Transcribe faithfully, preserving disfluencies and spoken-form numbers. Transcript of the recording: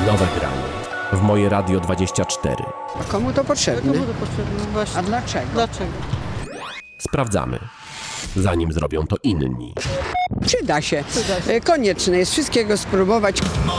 Nowe granie w Moje Radio dwadzieścia cztery. A komu to potrzebne? Komu to potrzebne? Właśnie. A dlaczego? Dlaczego? Sprawdzamy, zanim zrobią to inni. Przyda się. Przyda się. Konieczne jest wszystkiego spróbować.